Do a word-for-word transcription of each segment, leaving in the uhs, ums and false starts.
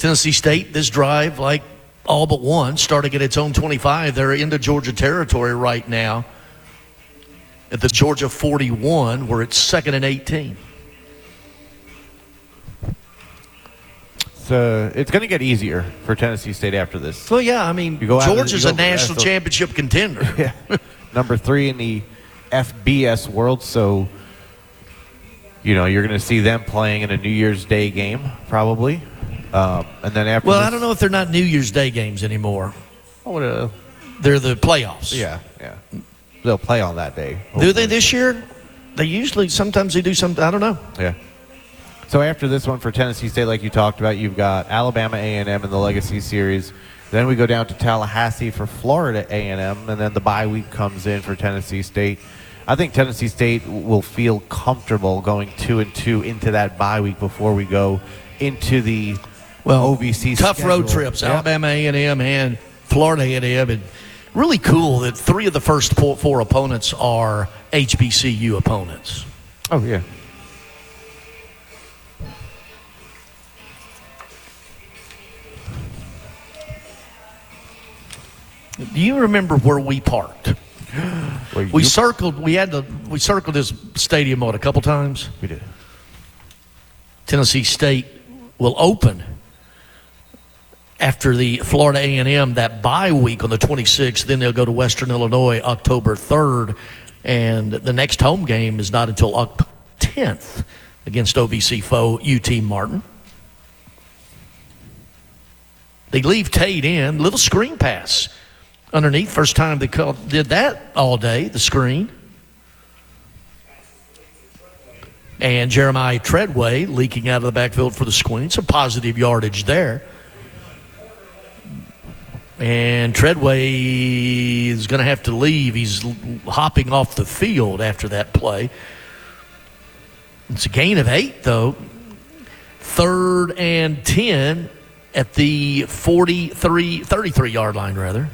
Tennessee State, this drive, like all but one, starting at its own twenty-five. They're into Georgia territory right now at the Georgia forty-one, where it's second and eighteen. So it's going to get easier for Tennessee State after this. Well, yeah, I mean, You go out Georgia's and you a go- national that's a- championship contender. Yeah. Number three in the F B S world, so you know you're going to see them playing in a New Year's Day game probably, um, and then after. Well, this, I don't know if they're not New Year's Day games anymore. Oh, uh, They're the playoffs. yeah, yeah, they'll play on that day. Do they this year? They usually, sometimes they do something, I don't know. Yeah. So after this one for Tennessee State, like you talked about, you've got Alabama A and M in the Legacy Series. Then we go down to Tallahassee for Florida A and M, and then the bye week comes in for Tennessee State. I think Tennessee State will feel comfortable going two and two into that bye week before we go into the Well, O V C tough schedule. road trips, Yeah. Alabama A and M and Florida A and M. And really cool that three of the first four, four opponents are H B C U opponents. Oh, yeah. Do you remember where we parked? Well, We you- circled. We had to. We circled this stadium what a couple times. we did. Tennessee State will open after the Florida A and M that bye week on the twenty-sixth. Then they'll go to Western Illinois October third, and the next home game is not until October tenth against O V C foe U T Martin. They leave Tate in, little screen pass underneath. First time they called, did that all day, the screen. And Jeremiah Treadway leaking out of the backfield for the screen. Some positive yardage there. And Treadway is going to have to leave. He's hopping off the field after that play. It's a gain of eight, though. Third and ten at the forty-three, thirty-three-yard line, rather.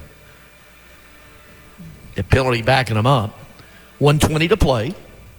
The penalty backing them up. one twenty to play.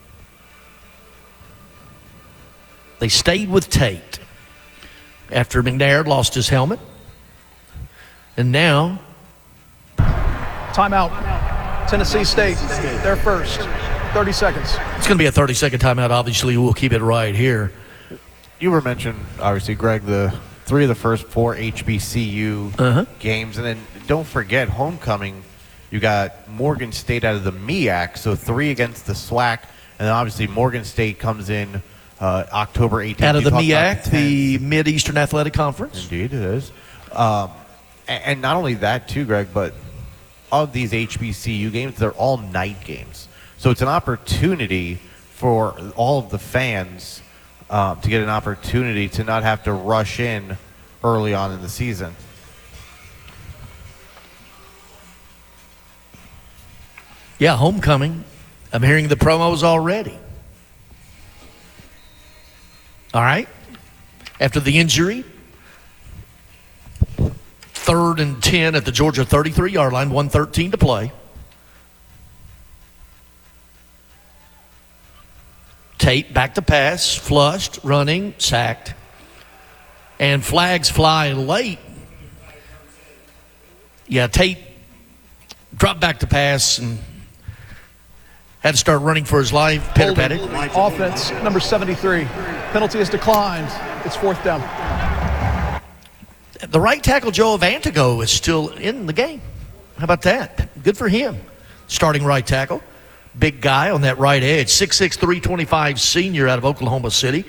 They stayed with Tate after McNair lost his helmet. And now, Timeout. Tennessee State, they're first. thirty seconds. it's going to be a thirty-second timeout. Obviously, we'll keep it right here. You were mentioned, obviously, Greg, the three of the first four H B C U Uh-huh. games. And then don't forget, homecoming, you got Morgan State out of the M E A C, so three against the SWAC. And then obviously Morgan State comes in uh, October eighteenth. Out of You the talked M E A about C, the Mid-Eastern Athletic Conference. Indeed, it is. Um, and, and not only that, too, Greg, but of these H B C U games, they're all night games. So it's an opportunity for all of the fans um, to get an opportunity to not have to rush in early on in the season. Yeah, homecoming. I'm hearing the promos already. All right. After the injury, third and ten at the Georgia thirty-three-yard line, one thirteen to play. Tate back to pass, flushed, running, sacked. And flags fly late. Yeah, Tate dropped back to pass and had to start running for his life. Pitter patted. Offense, number seventy-three. Penalty is declined. It's fourth down. The right tackle, Joe Avantigo, is still in the game. How about that? Good for him. Starting right tackle. Big guy on that right edge. six six, three twenty-five senior out of Oklahoma City.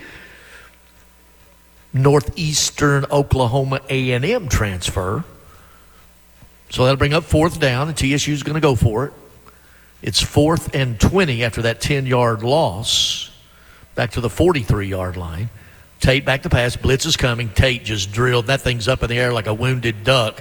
Northeastern Oklahoma A and M transfer. So that'll bring up fourth down, and T S U's going to go for it. It's fourth and twenty after that ten-yard loss. Back to the forty-three-yard line. Tate back to pass. Blitz is coming. Tate just drilled. That thing's up in the air like a wounded duck.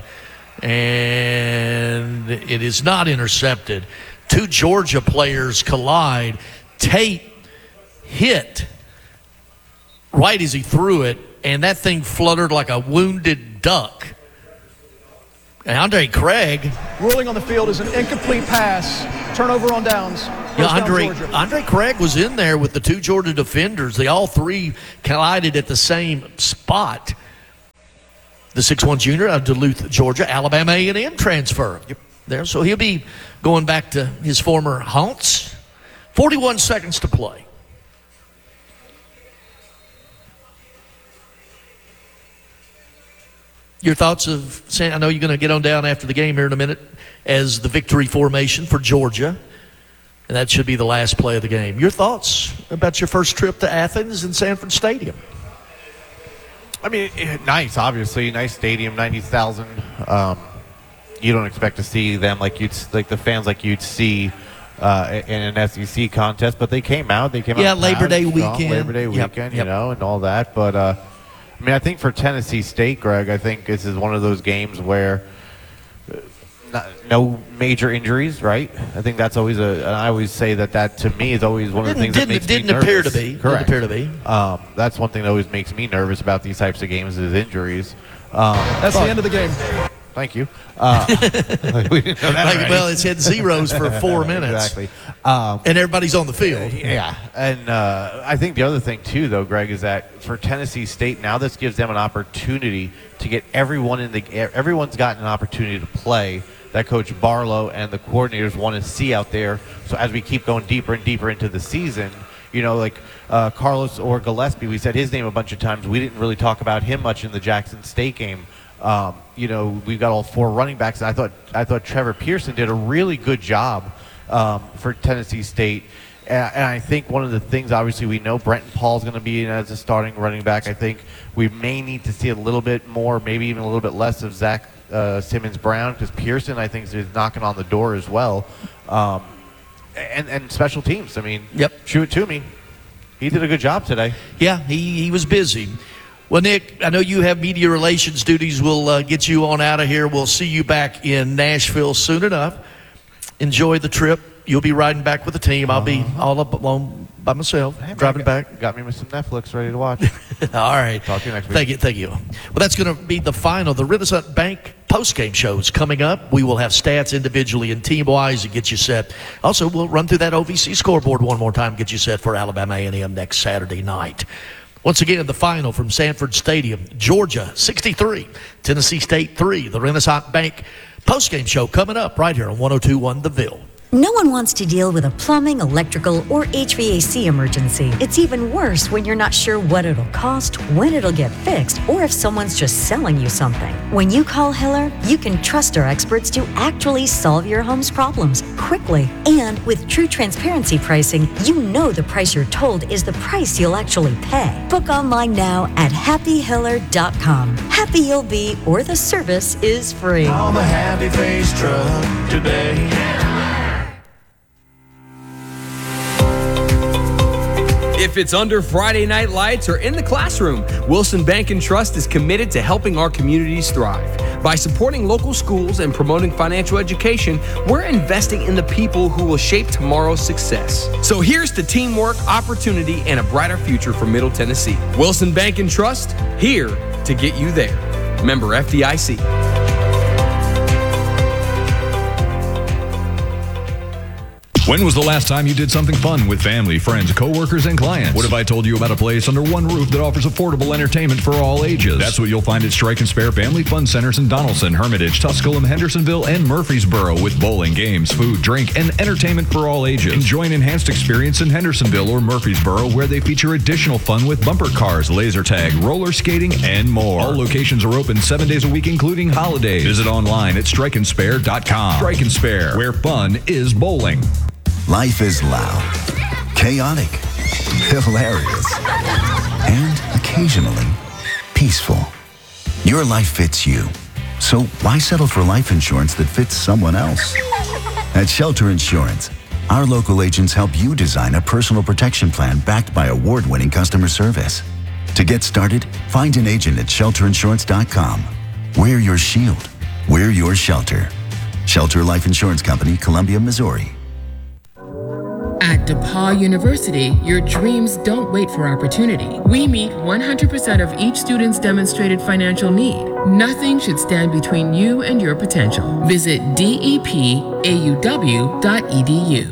And it is not intercepted. Two Georgia players collide. Tate hit right as he threw it, and that thing fluttered like a wounded duck. And Andre Craig. Ruling on the field is an incomplete pass. Turnover on downs. First Yeah, down, Andre, Georgia. Andre Craig was in there with the two Georgia defenders. They all three collided at the same spot. the six one junior out of Duluth, Georgia, Alabama A and M transfer. Yep. There, so he'll be going back to his former haunts. forty-one seconds to play. Your thoughts of, I know you're going to get on down after the game here in a minute as the victory formation for Georgia. And that should be the last play of the game. Your thoughts about your first trip to Athens and Sanford Stadium? I mean, nice, obviously. Nice stadium, ninety thousand. Um, you don't expect to see them like you'd, like the fans like you'd see uh, in an S E C contest. But they came out. They came yeah, out. Yeah, Labor Day weekend. Labor Day yep, weekend, yep. you know, and all that. But, uh, I mean, I think for Tennessee State, Greg, I think this is one of those games where not, no major injuries, right? I think that's always a. I always say that that to me is always one of the things that makes didn't me nervous. appear to be. Correct. Didn't appear to be. Um, that's one thing that always makes me nervous about these types of games is injuries. Um, That's the end of the game. Thank you. Uh, we didn't know that like, already. well, it's hit zeros for four minutes. Exactly. Um, and everybody's on the field. yeah. And uh, I think the other thing, too, though, Greg, is that for Tennessee State, now this gives them an opportunity to get everyone in the – everyone's gotten an opportunity to play that Coach Barlow and the coordinators want to see out there. So as we keep going deeper and deeper into the season, you know, like uh, Carlos or Gillespie, we said his name a bunch of times. We didn't really talk about him much in the Jackson State game. Um, you know, we've got all four running backs. And I thought I thought Trevor Pearson did a really good job um, for Tennessee State. And, and I think one of the things, obviously, we know Brenton Paul's going to be in as a starting running back. I think we may need to see a little bit more, maybe even a little bit less of Zach uh, Simmons-Brown, because Pearson, I think, is knocking on the door as well. Um, and, and special teams. I mean, yep. Shoot to me. He did a good job today. Yeah, he, he was busy. Well, Nick, I know you have media relations duties. We'll uh, get you on out of here. We'll see you back in Nashville soon enough. Enjoy the trip. You'll be riding back with the team. I'll be all up alone by myself, Hey, man, driving got, back. Got me with some Netflix ready to watch. All right. Talk to you next week. Thank you. Thank you. Well, that's going to be the final. The Renaissance Bank post-game show is coming up. We will have stats individually and team-wise to get you set. Also, we'll run through that O V C scoreboard one more time, get you set for Alabama A and M next Saturday night. Once again, the final from Sanford Stadium, Georgia sixty-three, Tennessee State three. The Renaissance Bank post-game show coming up right here on one oh two point one The Ville. No one wants to deal with a plumbing, electrical, or H V A C emergency. It's even worse when you're not sure what it'll cost, when it'll get fixed, or if someone's just selling you something. When you call Hiller, you can trust our experts to actually solve your home's problems quickly. And with true transparency pricing, you know the price you're told is the price you'll actually pay. Book online now at happy hiller dot com. Happy you'll be, or the service is free. Call the Happy Face Truck today. If it's under Friday night lights or in the classroom, Wilson Bank and Trust is committed to helping our communities thrive. By supporting local schools and promoting financial education, we're investing in the people who will shape tomorrow's success. So here's to teamwork, opportunity, and a brighter future for Middle Tennessee. Wilson Bank and Trust, here to get you there. Member F D I C. When was the last time you did something fun with family, friends, coworkers, and clients? What if I told you about a place under one roof that offers affordable entertainment for all ages? That's what you'll find at Strike and Spare Family Fun Centers in Donaldson, Hermitage, Tusculum, Hendersonville, and Murfreesboro with bowling, games, food, drink, and entertainment for all ages. Enjoy an enhanced experience in Hendersonville or Murfreesboro where they feature additional fun with bumper cars, laser tag, roller skating, and more. All locations are open seven days a week, including holidays. Visit online at strike and spare dot com. Strike and Spare, where fun is bowling. Life is loud, chaotic, hilarious, and occasionally peaceful. Your life fits you. So why settle for life insurance that fits someone else? At Shelter Insurance, our local agents help you design a personal protection plan backed by award-winning customer service. To get started, find an agent at shelter insurance dot com. We're your shield. We're your shelter. Shelter Life Insurance Company, Columbia, Missouri. At DePaul University, your dreams don't wait for opportunity. We meet one hundred percent of each student's demonstrated financial need. Nothing should stand between you and your potential. Visit D E P A U W dot E D U.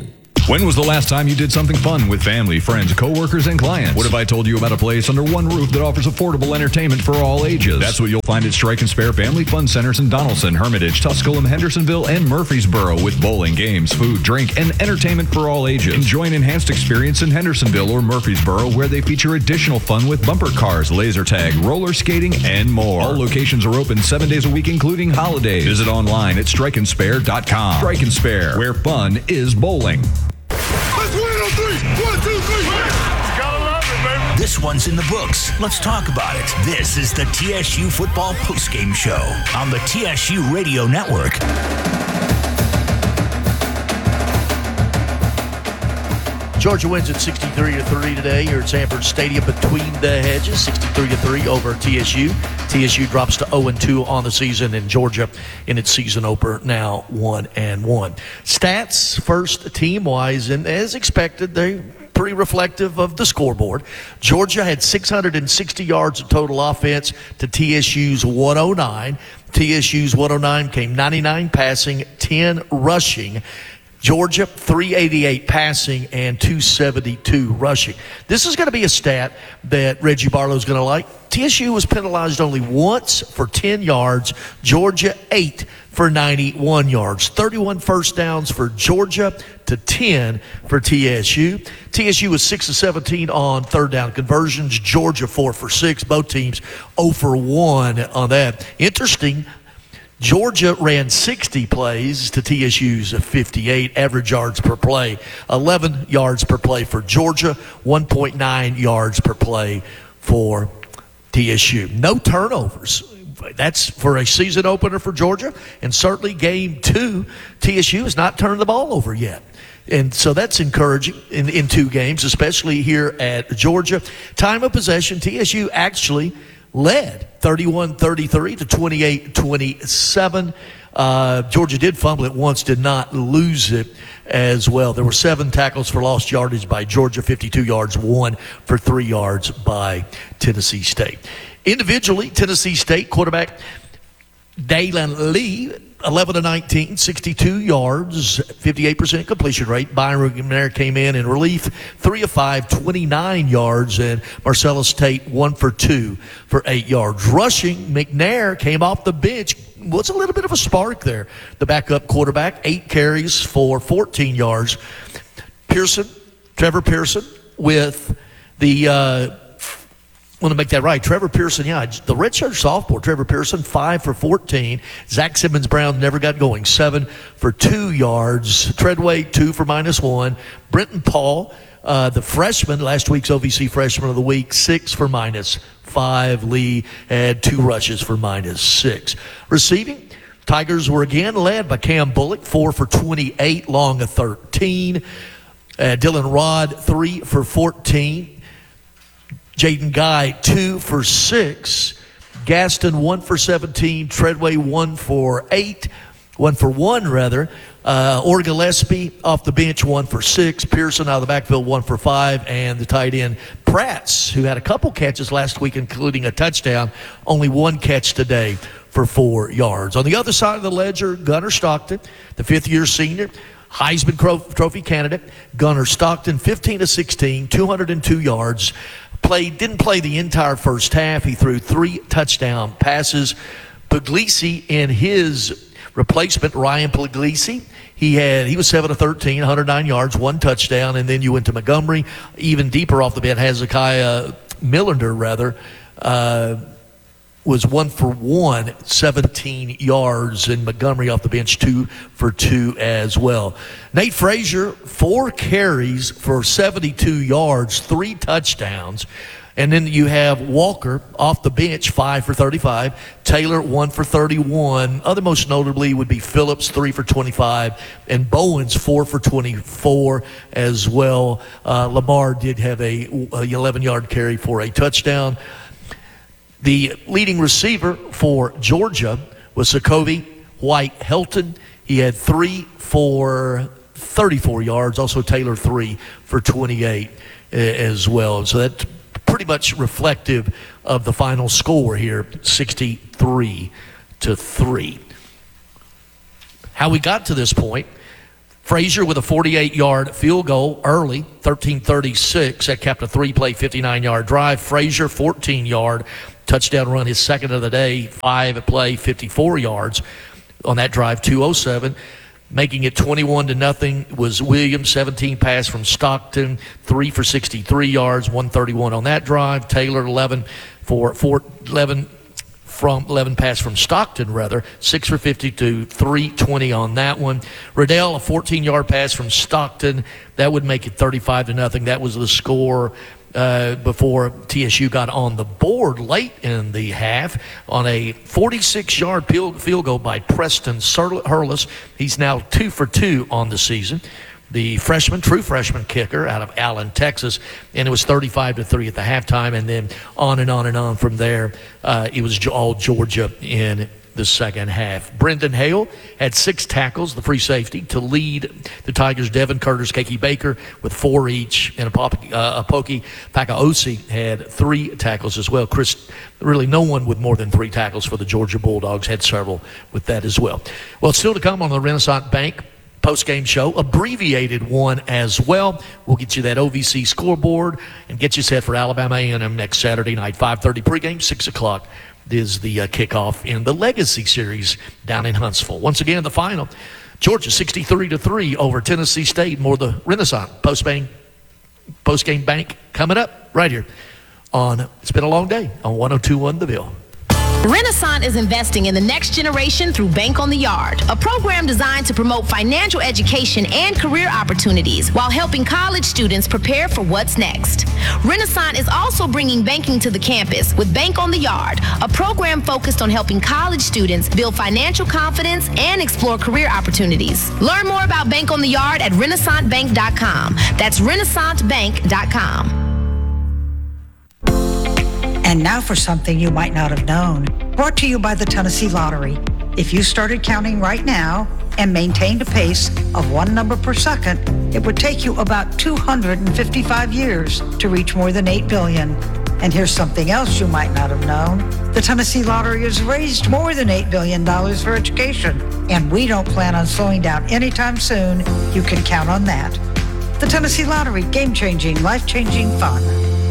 When was the last time you did something fun with family, friends, coworkers, and clients? What if I told you about a place under one roof that offers affordable entertainment for all ages? That's what you'll find at Strike and Spare Family Fun Centers in Donaldson, Hermitage, Tusculum, Hendersonville, and Murfreesboro, with bowling, games, food, drink, and entertainment for all ages. Enjoy an enhanced experience in Hendersonville or Murfreesboro, where they feature additional fun with bumper cars, laser tag, roller skating, and more. All locations are open seven days a week, including holidays. Visit online at strike and spare dot com. Strike and Spare, where fun is bowling. Let's win on three. One, two, three. Gotta love it, baby. This one's in the books. Let's talk about it. This is the T S U Football Postgame Show on the T S U Radio Network. Georgia wins at sixty-three to three today here at Sanford Stadium between the hedges, sixty-three to three over T S U. T S U drops to oh and two on the season, and Georgia in its season opener now one and one. Stats first team-wise, and as expected, they pretty reflective of the scoreboard. Georgia had six hundred sixty yards of total offense to T S U's one oh nine. T S U's one oh nine came ninety-nine passing, ten rushing. Georgia, three eighty-eight passing and two seventy-two rushing. This is going to be a stat that Reggie Barlow's going to like. T S U was penalized only once for ten yards. Georgia, eight for ninety-one yards. thirty-one first downs for Georgia to ten for T S U. T S U was six of seventeen on third down conversions. Georgia, four for six. Both teams oh for one on that. Interesting. Georgia ran sixty plays to T S U's fifty-eight, average yards per play, eleven yards per play for Georgia, one point nine yards per play for T S U. No turnovers. That's for a season opener for Georgia, and certainly game two, T S U has not turned the ball over yet. And so that's encouraging in, in two games, especially here at Georgia. Time of possession, T S U actually led thirty-one thirty-three to twenty-eight twenty-seven. Uh, Georgia did fumble it once, did not lose it as well. There were seven tackles for lost yardage by Georgia, fifty-two yards, one for three yards by Tennessee State. Individually, Tennessee State quarterback Dalen Lee, eleven of nineteen, sixty-two yards, fifty-eight percent completion rate. Byron McNair came in in relief, three of five, twenty-nine yards, and Marcellus Tate, one for two for eight yards. Rushing, McNair came off the bench. Was a little bit of a spark there. The backup quarterback, eight carries for fourteen yards. Pearson, Trevor Pearson, with the uh, I want to make that right. Trevor Pearson, yeah, the redshirt sophomore, Trevor Pearson, five for fourteen. Zach Simmons-Brown never got going, seven for two yards. Treadway, two for minus one. Brenton Paul, uh, the freshman, last week's O V C freshman of the week, six for minus five. Lee had two rushes for minus six. Receiving, Tigers were again led by Cam Bullock, four for twenty-eight, long of thirteen. Uh, Dylan Rod, three for fourteen. Jaden Guy, two for six. Gaston, one for seventeen. Treadway, one for eight. One for one, rather. Uh, Or Gillespie off the bench, one for six. Pearson out of the backfield, one for five. And the tight end, Prats, who had a couple catches last week, including a touchdown, only one catch today for four yards. On the other side of the ledger, Gunnar Stockton, the fifth-year senior, Heisman Trophy candidate. Gunnar Stockton, fifteen of sixteen, two hundred two yards. Played, didn't play the entire first half. He threw three touchdown passes. Puglisi in his replacement, Ryan Puglisi, he had he was seven of thirteen, one hundred nine yards, one touchdown, and then you went to Montgomery. Even deeper off the bench, Hezekiah Millender, rather, uh, was one for one, seventeen yards, and Montgomery off the bench, two for two as well. Nate Frazier, four carries for seventy-two yards, three touchdowns. And then you have Walker off the bench, five for thirty-five. Taylor, one for thirty-one. Other most notably would be Phillips, three for twenty-five. And Bowens, four for twenty-four as well. Uh, Lamar did have a eleven-yard carry for a touchdown. The leading receiver for Georgia was Sokovie White Helton. He had three for thirty-four yards. Also Taylor, three for twenty-eight as well. So that's pretty much reflective of the final score here, sixty-three to three. How we got to this point, Frazier with a forty-eight-yard field goal early, thirteen thirty-six. That capped a three-play, fifty-nine-yard drive. Frazier, fourteen-yard touchdown run, his second of the day, five-play, fifty-four yards on that drive, two oh seven. Making it twenty-one to nothing was Williams, seventeen pass from Stockton, three for sixty-three yards, one thirty-one on that drive. Taylor, eleven for four, eleven from eleven pass from Stockton, rather, six for fifty-two, three twenty on that one. Riddell, a fourteen-yard pass from Stockton. That would make it thirty-five to nothing. That was the score uh, before T S U got on the board late in the half on a forty-six-yard field goal by Preston Hurlis. He's now two for two on the season. The freshman, true freshman kicker out of Allen, Texas, and it was thirty-five to three at the halftime, and then on and on and on from there. Uh, it was all Georgia in the second half. Brendan Hale had six tackles, the free safety, to lead the Tigers. Devin Curtis, Keke Baker with four each, and Apoki uh, Apoki Pakaosi had three tackles as well. Chris, really no one with more than three tackles for the Georgia Bulldogs had several with that as well. Well, still to come on the Renaissance Bank post-game show, abbreviated one as well. We'll get you that O V C scoreboard and get you set for Alabama A and M next Saturday night, five thirty pregame, six o'clock is the uh, kickoff in the Legacy Series down in Huntsville. Once again, the final, Georgia sixty-three to three over Tennessee State. More of the Renaissance post-game, post-game bank coming up right here on It's Been a Long Day on one oh two point one The Ville. Renaissance is investing in the next generation through Bank on the Yard, a program designed to promote financial education and career opportunities while helping college students prepare for what's next. Renaissance is also bringing banking to the campus with Bank on the Yard, a program focused on helping college students build financial confidence and explore career opportunities. Learn more about Bank on the Yard at renaissance bank dot com. That's renaissance bank dot com. And now for something you might not have known. Brought to you by the Tennessee Lottery. If you started counting right now and maintained a pace of one number per second, it would take you about two hundred fifty-five years to reach more than eight billion. And here's something else you might not have known. The Tennessee Lottery has raised more than eight billion dollars for education, and we don't plan on slowing down anytime soon. You can count on that. The Tennessee Lottery, game-changing, life-changing fun.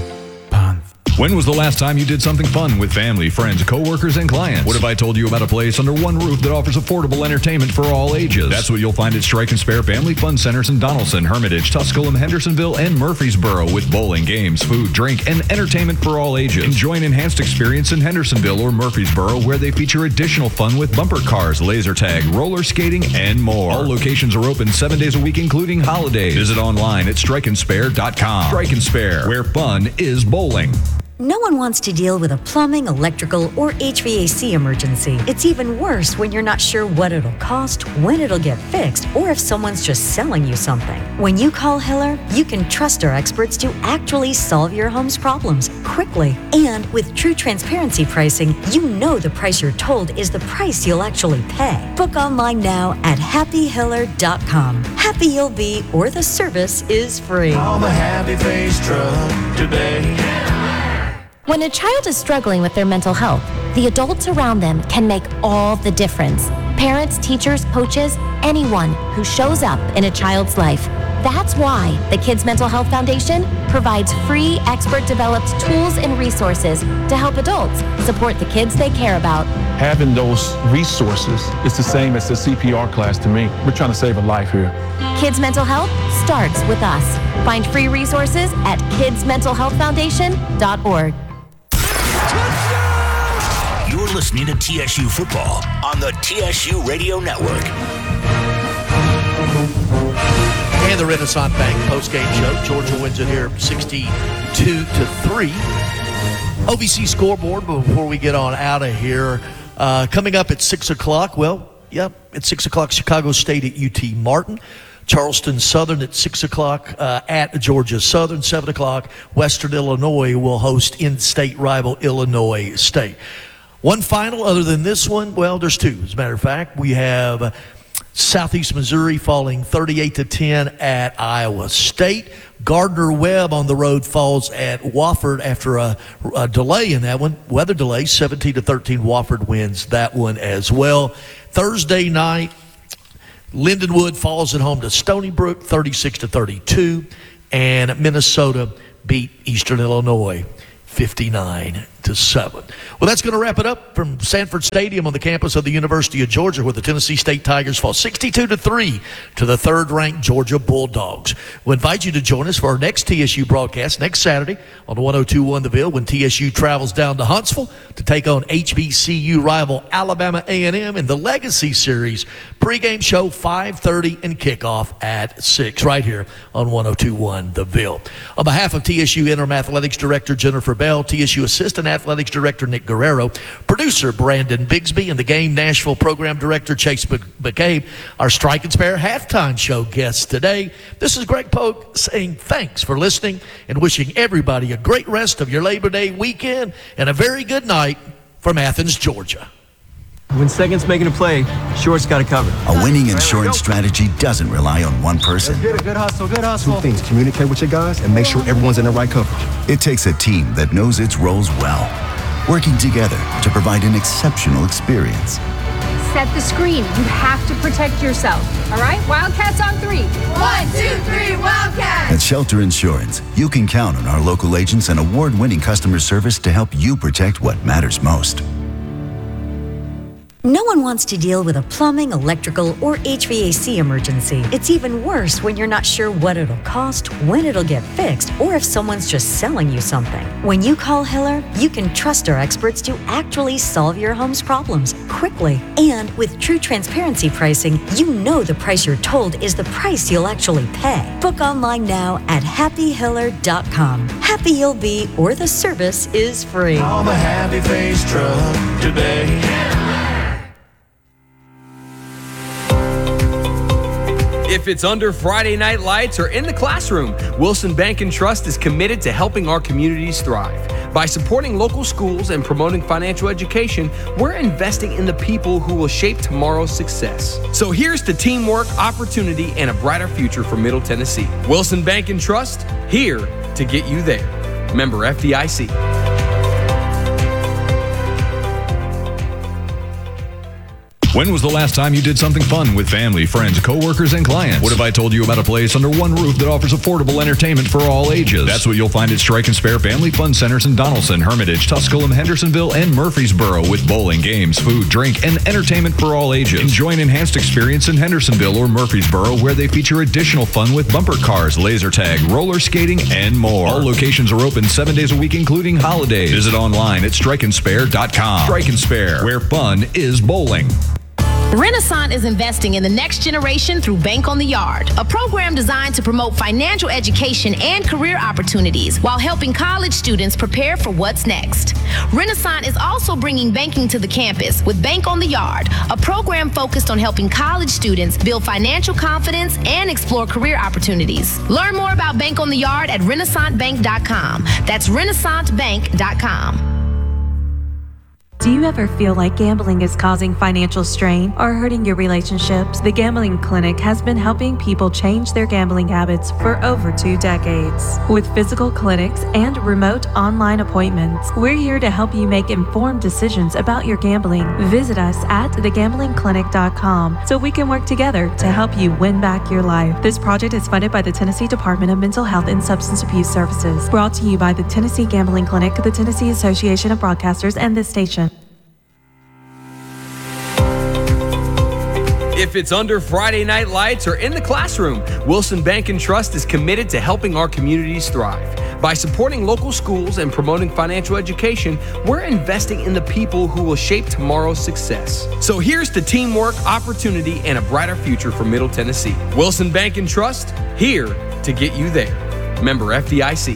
When was the last time you did something fun with family, friends, coworkers, and clients? What if I told you about a place under one roof that offers affordable entertainment for all ages? That's what you'll find at Strike and Spare Family Fun Centers in Donaldson, Hermitage, Tusculum, Hendersonville, and Murfreesboro with bowling, games, food, drink, and entertainment for all ages. Enjoy an enhanced experience in Hendersonville or Murfreesboro where they feature additional fun with bumper cars, laser tag, roller skating, and more. All locations are open seven days a week, including holidays. Visit online at strike and spare dot com. Strike and Spare, where fun is bowling. No one wants to deal with a plumbing, electrical, or H V A C emergency. It's even worse when you're not sure what it'll cost, when it'll get fixed, or if someone's just selling you something. When you call Hiller, you can trust our experts to actually solve your home's problems quickly. And with true transparency pricing, you know the price you're told is the price you'll actually pay. Book online now at happy hiller dot com. Happy you'll be, or the service is free. Call the Happy Face Truck today. When a child is struggling with their mental health, the adults around them can make all the difference. Parents, teachers, coaches, anyone who shows up in a child's life. That's why the Kids Mental Health Foundation provides free expert-developed tools and resources to help adults support the kids they care about. Having those resources is the same as a C P R class to me. We're trying to save a life here. Kids Mental Health starts with us. Find free resources at kids mental health foundation dot org. You're listening to T S U Football on the T S U Radio Network. And the Renaissance Bank postgame show. Georgia wins it here sixty-two to three. O V C scoreboard before we get on out of here. Uh, coming up at six o'clock, well, yep, at six o'clock, Chicago State at U T Martin. Charleston Southern at six o'clock uh, at Georgia Southern. seven o'clock, Western Illinois will host in-state rival Illinois State. One final other than this one, well, there's two. As a matter of fact, we have Southeast Missouri falling thirty-eight to ten at Iowa State. Gardner Webb on the road falls at Wofford after a, a delay in that one. Weather delay, seventeen to thirteen. Wofford wins that one as well. Thursday night, Lindenwood falls at home to Stony Brook, thirty-six to thirty-two, and Minnesota beat Eastern Illinois, fifty-nine to seven. Well, that's going to wrap it up from Sanford Stadium on the campus of the University of Georgia, where the Tennessee State Tigers fall sixty-two to three to the third-ranked Georgia Bulldogs. We invite you to join us for our next T S U broadcast next Saturday on one oh two point one The Ville, when T S U travels down to Huntsville to take on H B C U rival Alabama A and M in the Legacy Series. Pre-game show five thirty and kickoff at six right here on one oh two point one The Ville. On behalf of T S U Interim Athletics Director Jennifer Bell, T S U Assistant Athletics Director Nick Guerrero, producer Brandon Bigsby, and the Game Nashville Program Director Chase McCabe, our Strike and Spare halftime show guests today. This is Greg Polk saying thanks for listening and wishing everybody a great rest of your Labor Day weekend and a very good night from Athens, Georgia. When second's making a play, short's got to cover. A winning insurance strategy doesn't rely on one person. Get a good hustle, good hustle. Two things: communicate with your guys and make sure everyone's in the right coverage. It takes a team that knows its roles well, working together to provide an exceptional experience. Set the screen. You have to protect yourself. All right? Wildcats on three. One, two, three, Wildcats! At Shelter Insurance, you can count on our local agents and award-winning customer service to help you protect what matters most. No one wants to deal with a plumbing, electrical, or H V A C emergency. It's even worse when you're not sure what it'll cost, when it'll get fixed, or if someone's just selling you something. When you call Hiller, you can trust our experts to actually solve your home's problems quickly. And with true transparency pricing, you know the price you're told is the price you'll actually pay. Book online now at happy hiller dot com. Happy you'll be, or the service is free. Call the Happy Face Truck today. If it's under Friday night lights or in the classroom, Wilson Bank and Trust is committed to helping our communities thrive. By supporting local schools and promoting financial education, we're investing in the people who will shape tomorrow's success. So here's to teamwork, opportunity, and a brighter future for Middle Tennessee. Wilson Bank and Trust, here to get you there. Member F D I C. When was the last time you did something fun with family, friends, coworkers, and clients? What if I told you about a place under one roof that offers affordable entertainment for all ages? That's what you'll find at Strike and Spare Family Fun Centers in Donaldson, Hermitage, Tusculum, Hendersonville, and Murfreesboro, with bowling, games, food, drink, and entertainment for all ages. Enjoy an enhanced experience in Hendersonville or Murfreesboro, where they feature additional fun with bumper cars, laser tag, roller skating, and more. All locations are open seven days a week, including holidays. Visit online at strike and spare dot com. Strike and Spare, where fun is bowling. Renaissance is investing in the next generation through Bank on the Yard, a program designed to promote financial education and career opportunities while helping college students prepare for what's next. Renaissance is also bringing banking to the campus with Bank on the Yard, a program focused on helping college students build financial confidence and explore career opportunities. Learn more about Bank on the Yard at renaissance bank dot com. That's renaissance bank dot com. Do you ever feel like gambling is causing financial strain or hurting your relationships? The Gambling Clinic has been helping people change their gambling habits for over two decades. With physical clinics and remote online appointments, we're here to help you make informed decisions about your gambling. Visit us at the gambling clinic dot com so we can work together to help you win back your life. This project is funded by the Tennessee Department of Mental Health and Substance Abuse Services. Brought to you by the Tennessee Gambling Clinic, the Tennessee Association of Broadcasters, and this station. If it's under Friday night lights or in the classroom, Wilson Bank and Trust is committed to helping our communities thrive. By supporting local schools and promoting financial education, we're investing in the people who will shape tomorrow's success. So here's to teamwork, opportunity, and a brighter future for Middle Tennessee. Wilson Bank and Trust, here to get you there. Member F D I C.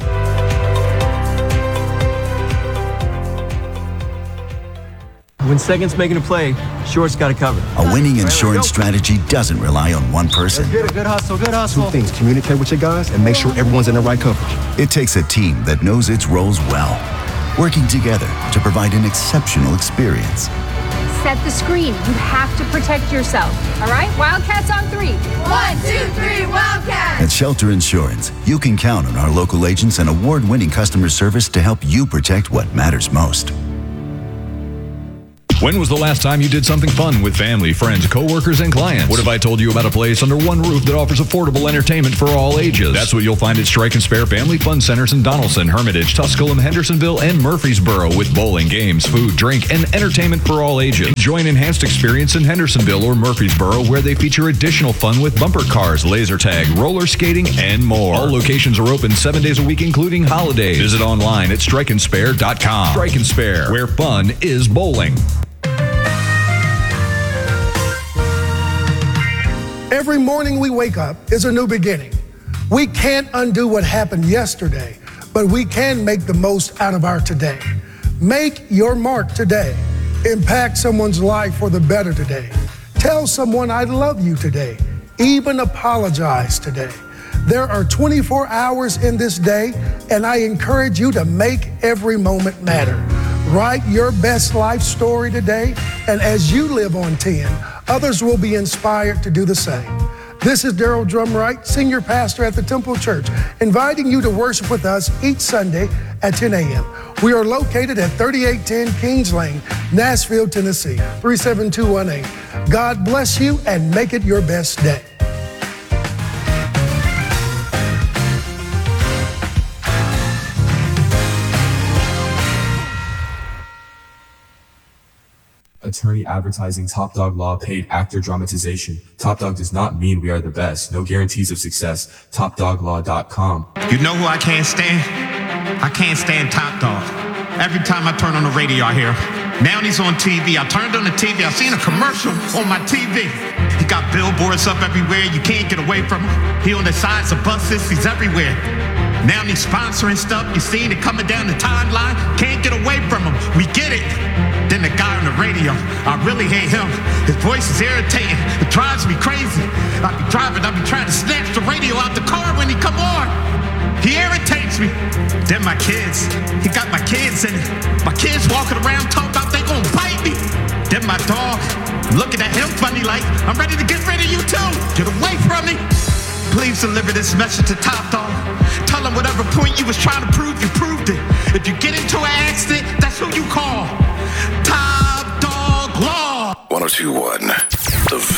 When second's making a play, short's got to cover. A winning insurance strategy doesn't rely on one person. Get a good hustle, good hustle. Two things: communicate with your guys and make sure everyone's in the right coverage. It takes a team that knows its roles well, working together to provide an exceptional experience. Set the screen. You have to protect yourself. All right? Wildcats on three. One, two, three, Wildcats! At Shelter Insurance, you can count on our local agents and award-winning customer service to help you protect what matters most. When was the last time you did something fun with family, friends, coworkers, and clients? What if I told you about a place under one roof that offers affordable entertainment for all ages? That's what you'll find at Strike and Spare Family Fun Centers in Donaldson, Hermitage, Tusculum, Hendersonville, and Murfreesboro with bowling, games, food, drink, and entertainment for all ages. Enjoy an enhanced experience in Hendersonville or Murfreesboro where they feature additional fun with bumper cars, laser tag, roller skating, and more. All locations are open seven days a week, including holidays. Visit online at strike and spare dot com. Strike and Spare, where fun is bowling. Every morning we wake up is a new beginning. We can't undo what happened yesterday, but we can make the most out of our today. Make your mark today. Impact someone's life for the better today. Tell someone I love you today. Even apologize today. There are twenty-four hours in this day, and I encourage you to make every moment matter. Write your best life story today, and as you live on ten, others will be inspired to do the same. This is Daryl Drumright, Senior Pastor at the Temple Church, inviting you to worship with us each Sunday at ten a.m. We are located at thirty-eight ten Kings Lane, Nashville, Tennessee, three seven two one eight. God bless you and make it your best day. Attorney advertising Top Dog Law paid actor dramatization. Top Dog does not mean we are the best. No guarantees of success. top dog law dot com. You know who I can't stand? I can't stand Top Dog. Every time I turn on the radio, I hear him. Now he's on T V. I turned on the T V. I seen a commercial on my T V. He got billboards up everywhere. You can't get away from him. He on the sides of buses. He's everywhere. Now he's sponsoring stuff. You seen it coming down the timeline. Can't get away from him. We get it. Then the guy on the radio, I really hate him. His voice is irritating. It drives me crazy. I be driving, I be trying to snatch the radio out the car when he come on. He irritates me. Then my kids, he got my kids in it. My kids walking around talking about they gonna bite me. Then my dog, looking at him funny like, I'm ready to get rid of you too. Get away from me. Please deliver this message to Top Dog. Tell him whatever point you was trying to prove, you proved it. If you get into an accident, that's who you call. Top Dog Law. one oh two point one The